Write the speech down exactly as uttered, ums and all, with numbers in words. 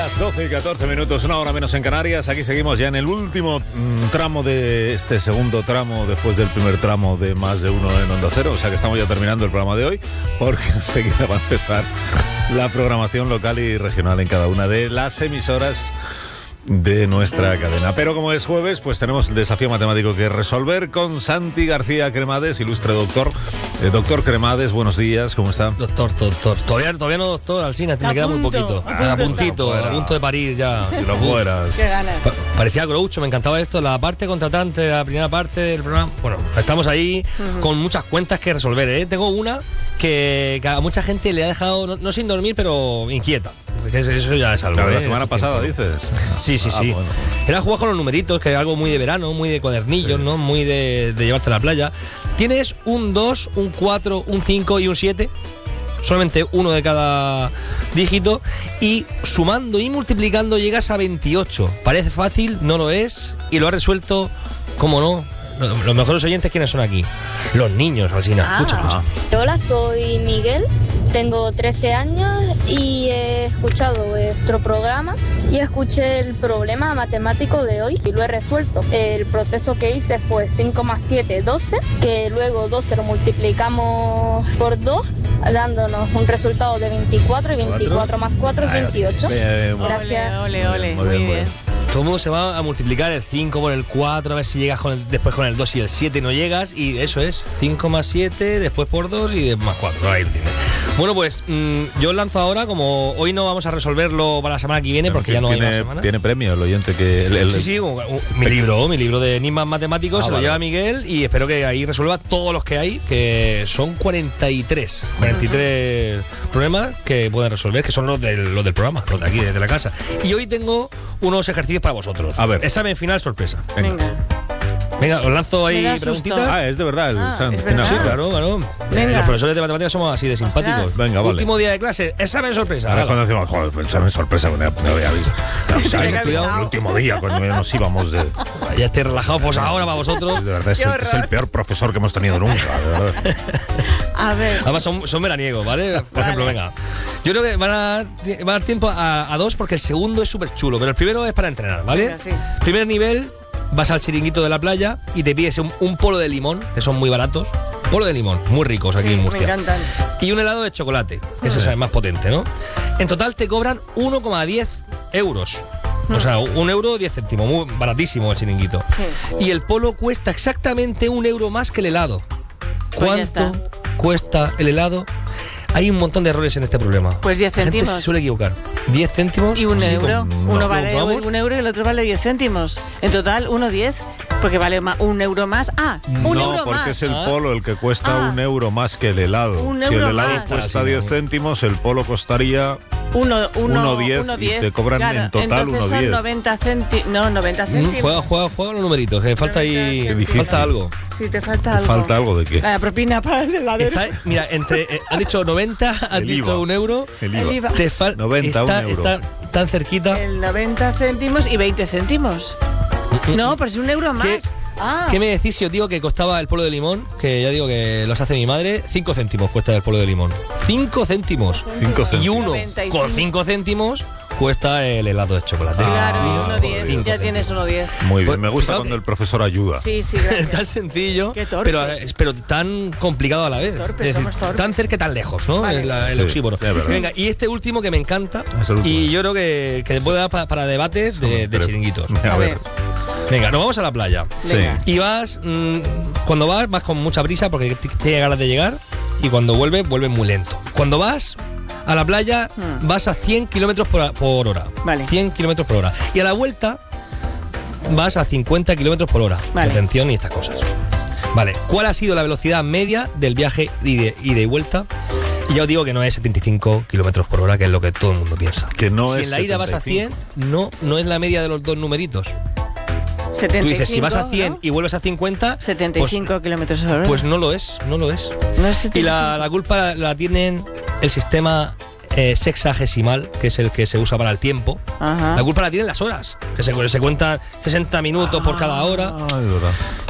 Las doce y catorce minutos, una hora menos en Canarias. Aquí seguimos ya en el último mm, tramo de este segundo tramo, después del primer tramo de Más de Uno en Onda Cero. O sea que estamos ya terminando el programa de hoy, porque enseguida va a empezar la programación local y regional en cada una de las emisoras de nuestra cadena. Pero como es jueves, pues tenemos el desafío matemático que resolver con Santi García Cremades, ilustre doctor. Eh, doctor Cremades, buenos días, ¿cómo está? Doctor, doctor. Todavía, todavía no doctor, Alsina, me queda muy poquito. A puntito, a punto de parir ya. Si lo fueras. Qué ganas. Pa- parecía Groucho, me encantaba esto, la parte contratante, la primera parte del programa. Bueno, estamos ahí uh-huh. con muchas cuentas que resolver, ¿eh? Tengo una que, que a mucha gente le ha dejado, no, no sin dormir, pero inquieta. Eso ya es algo. Claro, ¿eh? la semana pasada, dices. Sí, sí, ah, sí. Bueno. Era jugar con los numeritos, que es algo muy de verano, muy de cuadernillos, sí. ¿no? Muy de, de llevarte a la playa. Tienes un dos, un cuatro, un cinco y un siete. Solamente uno de cada dígito. Y sumando y multiplicando llegas a veintiocho. Parece fácil, no lo es. Y lo has resuelto, ¿cómo no? Los mejores oyentes, ¿quiénes son aquí? Los niños, Alsina. Ah. Escucha, escucha. Hola, soy Miguel, tengo trece años y he escuchado vuestro programa y escuché el problema matemático de hoy y lo he resuelto. El proceso que hice fue cinco más siete, doce, que luego doce lo multiplicamos por dos, dándonos un resultado de veinticuatro y veinticuatro más cuatro es veintiocho. Bien, Ole, Gracias. ole, ole. Muy bien, muy bien. Todo el mundo se va a multiplicar el cinco por el cuatro, a ver si llegas con el, después con el dos y el siete y no llegas. Y eso es cinco más siete, después por dos y más cuatro. Ahí lo tienes. Bueno, pues mmm, yo lanzo ahora, como hoy no vamos a resolverlo para la semana que viene, Pero porque ya no tiene, hay más semana. Tiene premio el oyente que... El, el, Sí, sí, un, un, mi libro, mi libro de enigmas matemáticos, Ah, se vale. lo lleva Miguel y espero que ahí resuelva todos los que hay, que son cuarenta y tres. cuarenta y tres problemas que pueden resolver, que son los del, los del programa, los de aquí, desde la casa. Y hoy tengo unos ejercicios para vosotros. A ver. Examen final sorpresa. Venga. Venga, os lanzo ahí Me da susto. preguntitas. Ah, es de verdad el Ah, examen es final. Sí, verdad. claro, claro. Venga. Eh, los profesores de matemáticas somos así de simpáticos. Ostras. Venga, vale. Último día de clase, examen sorpresa. Ahora Hala. cuando decimos, joder, pues examen sorpresa, que no no había visto. ¿Habéis ¿Sabes? estudiado? El último día, cuando nos íbamos de... Ya estéis relajados, pues ahora para vosotros. De verdad, es Qué el, horror. es el peor profesor que hemos tenido nunca, de verdad. A ver. Además son, son veraniegos, ¿vale? Por Vale. ejemplo, venga. Yo creo que van a, va a dar tiempo a, a dos porque el segundo es súper chulo, pero el primero es para entrenar, ¿vale? Venga, sí. Primer nivel, vas al chiringuito de la playa y te pides un, un polo de limón, que son muy baratos. Polo de limón, muy ricos aquí Sí, en me Murcia. encantan. Y un helado de chocolate, que ese es más potente, ¿no? En total te cobran uno coma diez euros. O sea, un euro diez céntimos, muy baratísimo el chiringuito. Sí. Y el polo cuesta exactamente un euro más que el helado. Pues ya ¿Cuánto está. cuesta el helado? Hay un montón de errores en este problema. Pues diez La gente céntimos. se suele equivocar. ¿diez céntimos? Y un Sí, euro. con- Uno no, vale ¿vamos? un euro y el otro vale diez céntimos. En total, uno diez. Porque vale ma- un euro más. Ah, un no, euro porque más. es el Ah. polo el que cuesta Ah. un euro más que el helado. Un si el euro helado más. cuesta Ah, sí, diez sí. céntimos, el polo costaría... Uno, uno, uno diez uno y te cobran Claro, en total entonces uno son diez. noventa céntimos. No, noventa Mm, céntimos. Juega, juega, juega los numeritos, que falta ahí. Qué difícil. Falta algo. Sí, te falta algo. ¿Falta algo de qué? La propina para el heladero. Está, mira, entre. Eh, han dicho noventa, has El dicho IVA. un euro. El El IVA. IVA. Te falta. noventa, está, un euro. está tan cerquita. El noventa céntimos y veinte céntimos. No, pero es un euro más. ¿Qué- Ah. ¿Qué me decís si os digo que costaba el polo de limón? Que ya digo que los hace mi madre. cinco céntimos cuesta el polo de limón. cinco céntimos. cinco Y céntimos. uno noventa y cinco. con cinco céntimos cuesta el helado de chocolate. Claro, Ah, y uno diez. cinco Ya céntimos. tienes uno diez. Muy bien, Pues, me gusta fijaos cuando que- el profesor ayuda. Sí, sí, gracias. Tan sencillo, Qué torpes. pero, pero tan complicado a la vez. Torpes, Es decir, somos torpes. tan cerca y tan lejos, ¿no? Vale. El, el Sí, oxímono. sí, es verdad. Venga, y este último que me encanta, Es el último. y yo creo que, que puede dar para, para debates de, de Pero- chiringuitos. A A ver. ver. Venga, nos vamos a la playa. Venga. Y vas, mmm, cuando vas, vas con mucha prisa porque t- tienes ganas de llegar. Y cuando vuelves, vuelves muy lento. Cuando vas a la playa, Hmm. vas a cien kilómetros por, por hora. Vale. cien kilómetros por hora. Y a la vuelta, vas a cincuenta kilómetros por hora. Vale. Atención y estas cosas. Vale, ¿cuál ha sido la velocidad media del viaje ide- ida y vuelta? Y ya os digo que no es setenta y cinco kilómetros por hora, que es lo que todo el mundo piensa. Que no si es en la ida vas a cien, no, no es la media de los dos numeritos. setenta Tú y cinco, dices, si vas a cien ¿no? y vuelves a cincuenta, setenta y cinco pues, kilómetros por hora. pues no lo es, no lo es. No es setenta Y y la, cinco. la culpa la, la tienen el sistema eh, sexagesimal, que es el que se usa para el tiempo. Ajá. La culpa la tienen las horas, que se, se cuentan sesenta minutos por cada hora. Ay, de verdad.